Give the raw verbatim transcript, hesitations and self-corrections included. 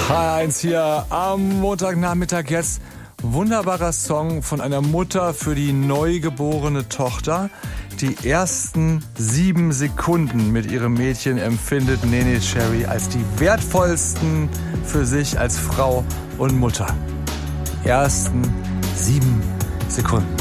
H eins hier am Montagnachmittag jetzt. Wunderbarer Song von einer Mutter für die neugeborene Tochter. Die ersten sieben Sekunden mit ihrem Mädchen empfindet Neneh Cherry als die wertvollsten für sich als Frau und Mutter. Ersten sieben Sekunden.